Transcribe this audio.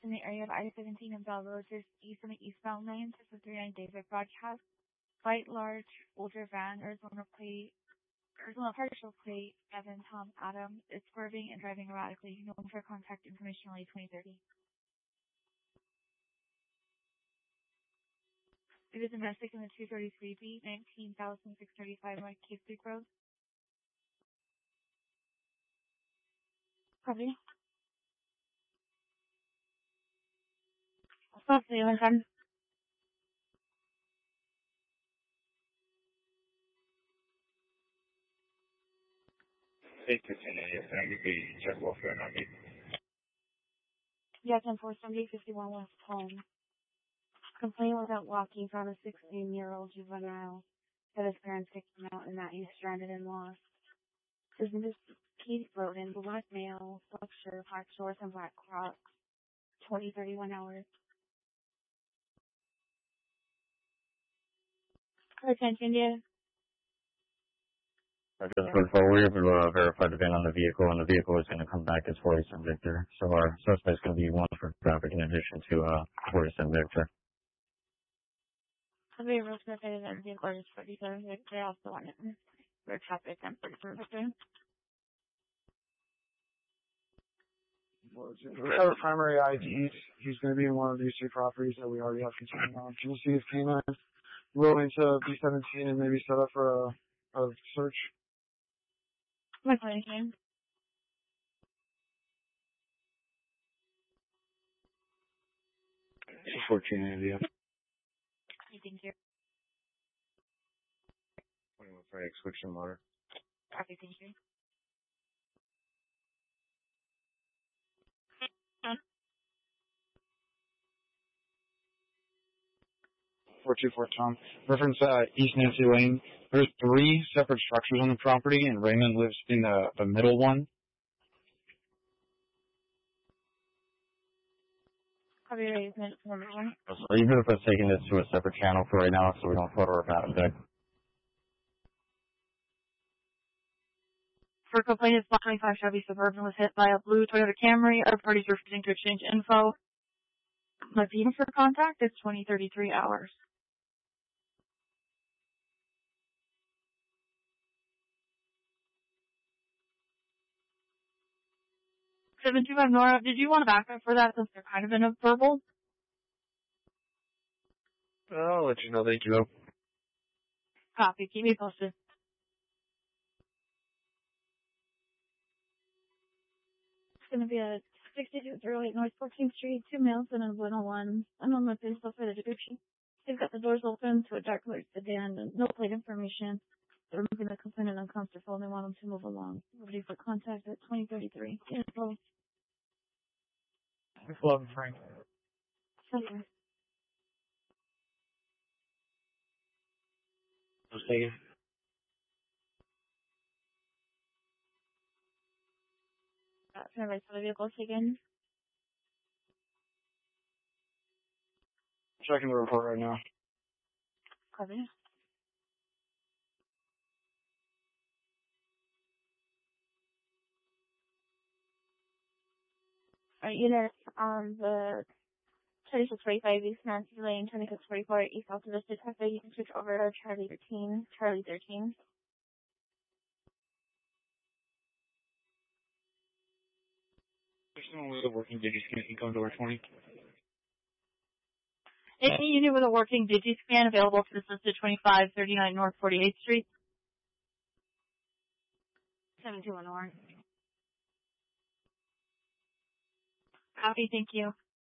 in the area of I-17 and Bell Road, just east on the eastbound lane. This is 39 David broadcast. White, large, older van, Arizona partial plate, Evan Tom Adam, is swerving and driving erratically. Known for contact information only 2030. It is domestic in the 233B, 19,635 North Cape Creek Road. Copy. Stop the other 8:15 a.m. Would be check welfare on me. Yeah, 10-4, 51 West Palm. Complaint was out walking from a 16-year-old juvenile that his parents kicked him out and that he's stranded and lost. His name is Keith Broden, black male, black shirt, black shorts, and black Crocs. 20-31 hours. Attention, dear. I just heard forward, we able to verify the VIN on the vehicle, and the vehicle is going to come back as 47 Victor. So our suspect is going to be one for traffic in addition to 47 Victor. I'll be real quick. I didn't vehicle is 47 Victor. I also want it for traffic and 47 Victor. Our primary IDs, he's going to be in one of these two properties that we already have concerns on. Can you see if K9 willing to B17 and maybe set up for a search? My client name. 14 India. Thank you. 21 Frank, switch and motor. Copy, thank you. 424 Tom. Reference East Nancy Lane. There's 3 separate structures on the property, and Raymond lives in the middle one. Copy, Raymond, number 1. So even if it's taking this to a separate channel for right now, so we don't photo or out of deck. For complaint, Block 25 Chevy Suburban was hit by a blue Toyota Camry. Other parties refusing to exchange info. My beam for contact is 20-33 hours. 725 Nora, did you want to back up for that since they're kind of in a verbal? I'll let you know. Thank you. Copy. Keep me posted. It's going to be a 6208 North 14th Street, 2 males and a 101. I'm on my Facebook for the description. They've got the doors open to a dark colored sedan and no plate information. They're removing the complainant uncomfortable and they want them to move along. Ready for contact at 2033. Info. Love Frank. Okay. Just taking. Turn right for the vehicle again. Checking the report right now. Copy. Alright, units on the 2645 East Nancy Lane, 2644 East Alta Vista Cafe. You can switch over to Charlie 13. Charlie 13. There's someone with a working Digiscan. He comes over 20. Any unit with a working Digiscan available to assist at 2539 North 48th Street. 721 North. Copy, thank you.